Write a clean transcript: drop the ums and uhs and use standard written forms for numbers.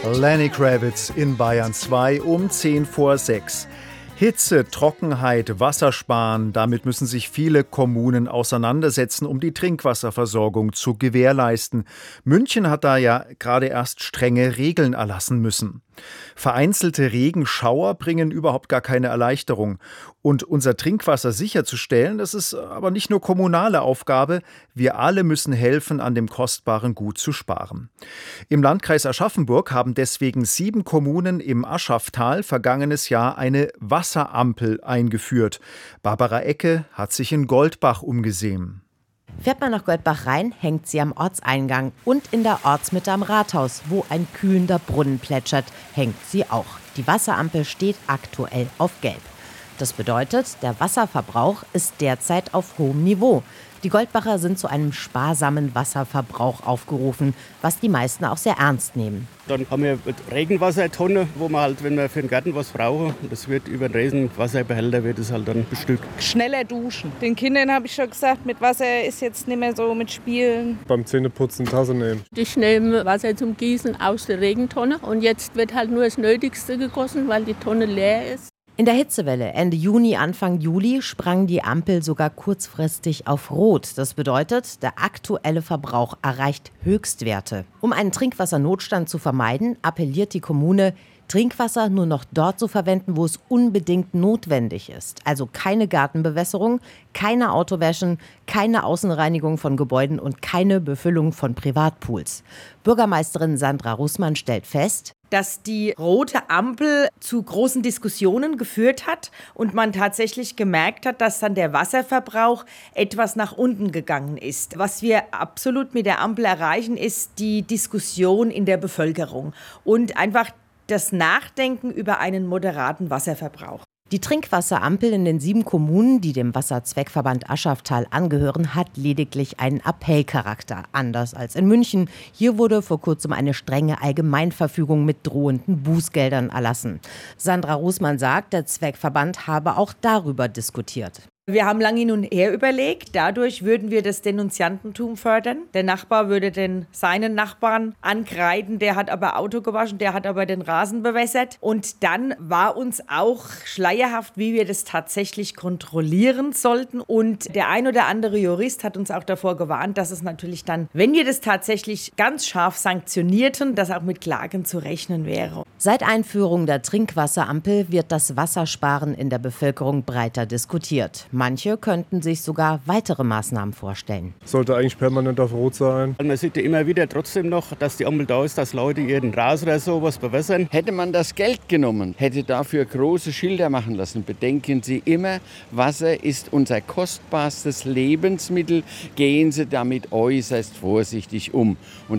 Lenny Kravitz in Bayern 2 um 10 vor 6. Hitze, Trockenheit, Wassersparen, damit müssen sich viele Kommunen auseinandersetzen, um die Trinkwasserversorgung zu gewährleisten. München hat da ja gerade erst strenge Regeln erlassen müssen. Vereinzelte Regenschauer bringen überhaupt gar keine Erleichterung. Und unser Trinkwasser sicherzustellen, das ist aber nicht nur kommunale Aufgabe. Wir alle müssen helfen, an dem kostbaren Gut zu sparen. Im Landkreis Aschaffenburg haben deswegen 7 Kommunen im Aschachtal vergangenes Jahr eine Wasserampel eingeführt. Barbara Ecke hat sich in Goldbach umgesehen. Fährt man nach Goldbach rein, hängt sie am Ortseingang. Und in der Ortsmitte am Rathaus, wo ein kühlender Brunnen plätschert, hängt sie auch. Die Wasserampel steht aktuell auf Gelb. Das bedeutet, der Wasserverbrauch ist derzeit auf hohem Niveau. Die Goldbacher sind zu einem sparsamen Wasserverbrauch aufgerufen, was die meisten auch sehr ernst nehmen. Dann haben wir eine Regenwassertonne, wo man halt, wenn wir für den Garten was brauchen, das wird über den Regenwasserbehälter wird es halt dann bestückt. Schneller duschen. Den Kindern habe ich schon gesagt, mit Wasser ist jetzt nicht mehr so mit Spielen. Beim Zähneputzen Tasse nehmen. Ich nehme Wasser zum Gießen aus der Regentonne und jetzt wird halt nur das Nötigste gegossen, weil die Tonne leer ist. In der Hitzewelle Ende Juni, Anfang Juli sprang die Ampel sogar kurzfristig auf Rot. Das bedeutet, der aktuelle Verbrauch erreicht Höchstwerte. Um einen Trinkwassernotstand zu vermeiden, appelliert die Kommune, Trinkwasser nur noch dort zu verwenden, wo es unbedingt notwendig ist. Also keine Gartenbewässerung, keine Autowäschen, keine Außenreinigung von Gebäuden und keine Befüllung von Privatpools. Bürgermeisterin Sandra Rußmann stellt fest, dass die rote Ampel zu großen Diskussionen geführt hat und man tatsächlich gemerkt hat, dass dann der Wasserverbrauch etwas nach unten gegangen ist. Was wir absolut mit der Ampel erreichen, ist die Diskussion in der Bevölkerung und einfach das Nachdenken über einen moderaten Wasserverbrauch. Die Trinkwasserampel in den 7 Kommunen, die dem Wasserzweckverband Aschachtal angehören, hat lediglich einen Appellcharakter. Anders als in München. Hier wurde vor kurzem eine strenge Allgemeinverfügung mit drohenden Bußgeldern erlassen. Sandra Rußmann sagt, der Zweckverband habe auch darüber diskutiert. Wir haben lange hin und her überlegt, dadurch würden wir das Denunziantentum fördern. Der Nachbar würde seinen Nachbarn ankreiden, der hat aber Auto gewaschen, der hat aber den Rasen bewässert. Und dann war uns auch schleierhaft, wie wir das tatsächlich kontrollieren sollten. Und der ein oder andere Jurist hat uns auch davor gewarnt, dass es natürlich dann, wenn wir das tatsächlich ganz scharf sanktionierten, dass auch mit Klagen zu rechnen wäre. Seit Einführung der Trinkwasserampel wird das Wassersparen in der Bevölkerung breiter diskutiert. Manche könnten sich sogar weitere Maßnahmen vorstellen. Sollte eigentlich permanent auf Rot sein. Man sieht ja immer wieder trotzdem noch, dass die Ampel da ist, dass Leute ihren Rasen oder sowas bewässern. Hätte man das Geld genommen, hätte dafür große Schilder machen lassen. Bedenken Sie immer, Wasser ist unser kostbarstes Lebensmittel. Gehen Sie damit äußerst vorsichtig um. Und